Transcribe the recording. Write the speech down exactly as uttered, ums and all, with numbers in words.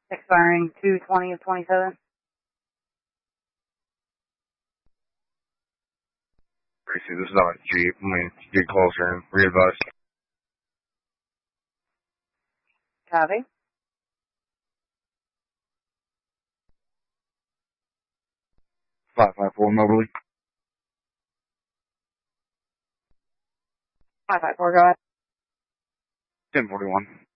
expiring two twenty of twenty-seven. Gracie, this is not a Jeep. I'm going to get closer and readvise. Copy. five five four Moberly. five five four, go ahead. ten forty-one.